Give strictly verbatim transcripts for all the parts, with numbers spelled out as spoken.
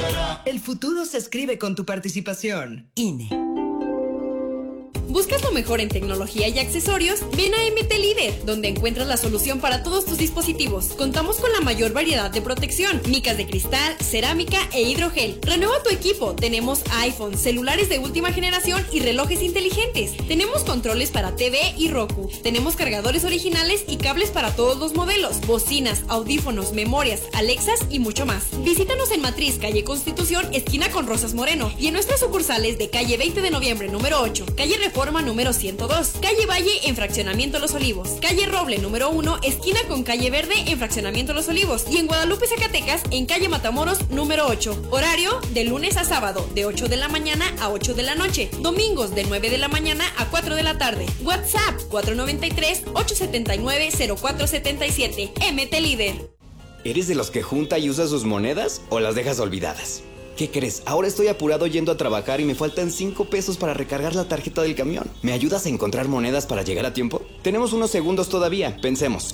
El futuro se escribe con tu participación. I N E. ¿Buscas lo mejor en tecnología y accesorios? Ven a M T Líder, donde encuentras la solución para todos tus dispositivos. Contamos con la mayor variedad de protección, micas de cristal, cerámica e hidrogel. Renueva tu equipo. Tenemos iPhone, celulares de última generación y relojes inteligentes. Tenemos controles para T V y Roku. Tenemos cargadores originales y cables para todos los modelos, bocinas, audífonos, memorias, Alexas y mucho más. Visítanos en Matriz, calle Constitución, esquina con Rosas Moreno, y en nuestras sucursales de calle veinte de noviembre número ocho, calle Reforma número ciento dos, calle Valle en Fraccionamiento Los Olivos, calle Roble número uno, esquina con calle Verde en Fraccionamiento Los Olivos, y en Guadalupe, Zacatecas, en calle Matamoros número ocho. Horario de lunes a sábado de ocho de la mañana a ocho de la noche, domingos de nueve de la mañana a cuatro de la tarde. WhatsApp cuatro nueve tres, ocho siete nueve, cero cuatro siete siete. M T Líder. ¿Eres de los que junta y usa sus monedas o las dejas olvidadas? ¿Qué crees? Ahora estoy apurado yendo a trabajar y me faltan cinco pesos para recargar la tarjeta del camión. ¿Me ayudas a encontrar monedas para llegar a tiempo? Tenemos unos segundos todavía, pensemos.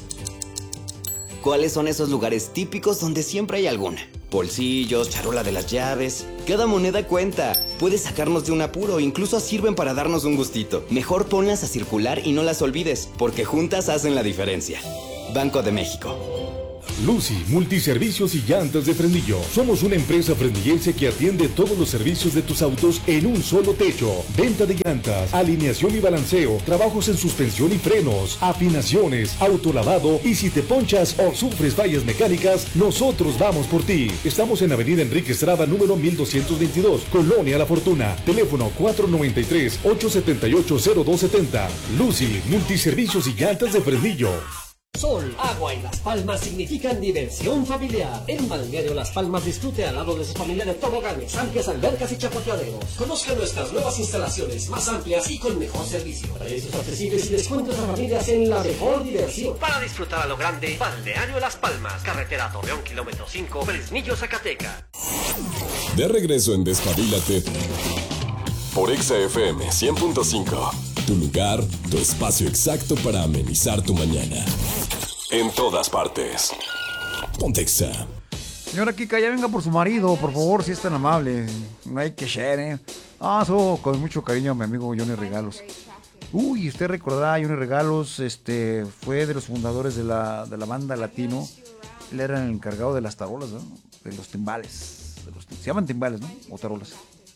¿Cuáles son esos lugares típicos donde siempre hay alguna? Bolsillos, charola de las llaves. Cada moneda cuenta. Puede sacarnos de un apuro, incluso sirven para darnos un gustito. Mejor ponlas a circular y no las olvides, porque juntas hacen la diferencia. Banco de México. Lucy, multiservicios y llantas de Fresnillo. Somos una empresa fresnillense que atiende todos los servicios de tus autos en un solo techo. Venta de llantas, alineación y balanceo, trabajos en suspensión y frenos, afinaciones, autolavado, y si te ponchas o sufres fallas mecánicas, nosotros vamos por ti. Estamos en Avenida Enrique Estrada, número mil doscientos veintidós, Colonia La Fortuna. Teléfono cuatro nueve tres, ocho siete ocho, cero dos siete cero. Lucy, multiservicios y llantas de Fresnillo. Sol, agua y Las Palmas significan diversión familiar. En Balneario Las Palmas disfrute al lado de su familia de toboganes, amplias albercas y chapoteaderos. Conozca nuestras nuevas instalaciones, más amplias y con mejor servicio. Precios accesibles y descuentos a familias en la mejor diversión. Para disfrutar a lo grande, Balneario Las Palmas, carretera Torreón, kilómetro cinco, Fresnillo, Zacatecas. De regreso en Despabilate por Exa F M cien punto cinco. Tu lugar, tu espacio exacto para amenizar tu mañana. En todas partes. Ponte Exa. Señora Kika, ya venga por su marido, por favor, si es tan amable. No hay que share, ¿eh? Ah, eso con mucho cariño a mi amigo Johnny Regalos. Uy, usted recordará, Johnny Regalos este, fue de los fundadores de la, de la banda Latino. Él era el encargado de las tarolas, ¿no? De los timbales. De los, se llaman timbales, ¿no? O tarolas.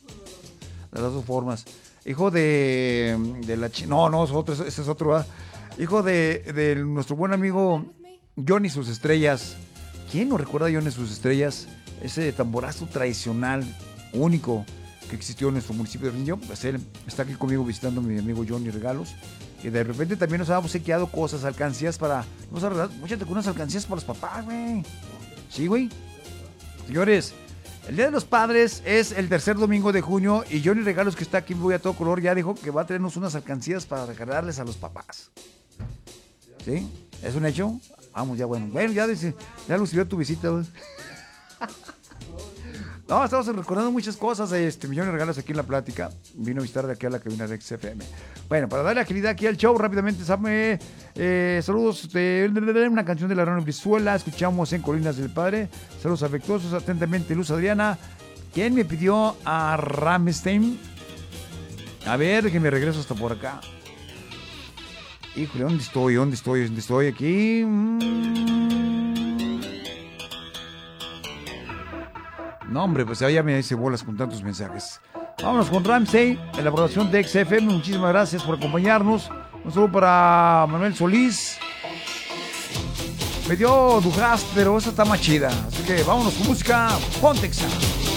De las dos formas. Hijo de, de la... No, no, es otro, ese es otro. ¿eh? Hijo de, de nuestro buen amigo Johnny Sus Estrellas. ¿Quién no recuerda a Johnny Sus Estrellas? Ese tamborazo tradicional, único, que existió en nuestro municipio de Fresnillo. Pues él está aquí conmigo visitando a mi amigo Johnny Regalos. Y de repente también nos ha obsequiado cosas, alcancías para... Vamos a regalar, muéchate con unas alcancías para los papás, güey. Sí, güey. Señores... El Día de los Padres es el tercer domingo de junio y Johnny Regalos, que está aquí muy a todo color, ya dijo que va a traernos unas alcancías para regalarles a los papás. ¿Sí? ¿Es un hecho? Vamos, ya bueno. Bueno, ya dice, ya lo subió tu visita. ¿Ves? No, estamos recordando muchas cosas. Este, Johnny Regalos aquí en la plática. Vino a visitar de aquí a la cabina de X F M. Bueno, para darle agilidad aquí al show, rápidamente, sabe, eh, saludos de una canción de la Rana Brizuela. Escuchamos en Colinas del Padre. Saludos afectuosos, atentamente, Luz Adriana. ¿Quién me pidió a Rammstein? A ver, que me regreso hasta por acá. Híjole, ¿dónde estoy? ¿Dónde estoy? ¿Dónde estoy? Aquí. Mm. No, hombre, pues ya me hice bolas con tantos mensajes. Vámonos con Rammstein, en la aprobación de X F M. Muchísimas gracias por acompañarnos. Un saludo para Manuel Solís. Me dio Dujas, pero esa está más chida. Así que vámonos con música. Ponte Exa.